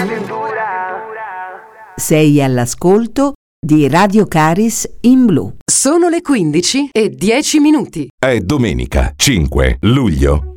Sei all'ascolto di Radio Caris in blu. Sono le 15:10. È domenica 5 luglio.